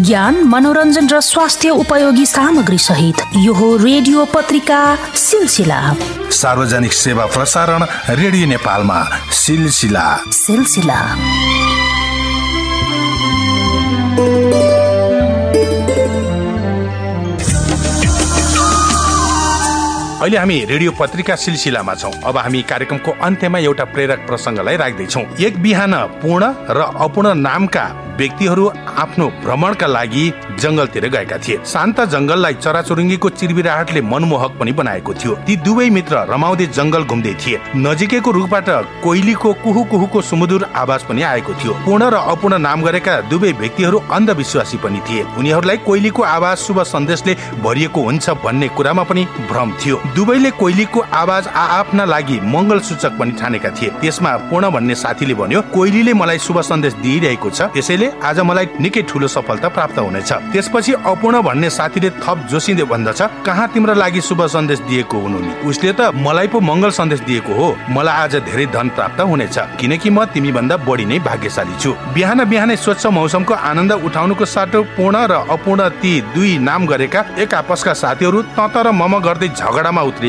विज्ञान, मनोरञ्जन र स्वास्थ्य उपयोगी सामग्री सहित यो हो रेडियो पत्रिका सिलसिला। सार्वजनिक सेवा प्रसारण रेडियो नेपालमा सिलसिला। अहिले हामी रेडियो पत्रिका सिलसिलामा छौं। अब हामी कार्यक्रमको अन्त्यमा एउटा प्रेरक प्रसंगलाई राख्दैछौं। एक बिहान पूर्ण र अपूर्ण नामका व्यक्तिहरू आफ्नो भ्रमणका लागि जंगलतिर गएका थिए। शान्त जंगललाई चराचुरुङ्गीको चिरबिराहटले मनमोहक पनि बनाएको थियो। ती दुवै मित्र रमाउँदै जंगल घुम्दै थिए। नजिकैको रुखबाट कोइलीको कुहु कुहुको सुमधुर आवाज पनि आएको थियो। पूर्ण र अपूर्ण नाम गरेका दुवै व्यक्तिहरू अन्धविश्वासी पनि थिए। उनीहरूलाई कोइलीको आवाज शुभ सन्देशले भरिएको हुन्छ भन्ने कुरामा पनि भ्रम थियो। दुवैले कोइलीको आवाज आआफ्ना लागि मंगल सूचक पनि ठानेका थिए। त्यसमा पूर्ण भन्ने साथीले भन्यो, कोइलीले मलाई शुभ सन्देश दिइरहेको छ, त्यसैले आज मलाई निकै ठूलो सफलता प्राप्त हुनेछ। त्यसपछि अपूर्ण भन्ने साथीले थप जोसिँदै भन्दछ, कहाँ तिम्रो लागि शुभ सन्देश दिएको हुनु नि? उसले त मलाई पो मंगल सन्देश दिएको हो। मलाई आज धेरै धन प्राप्त हुनेछ, किनकि म तिमी भन्दा बढी नै भाग्यशाली छु। बिहान बिहानै स्वच्छ मौसमको आनन्द उठाउनुको साटो पूर्ण र अपूर्ण ती दुई नाम गरेका एक आपसका साथीहरू तत र मम गर्दै झगडामा उत्रिए।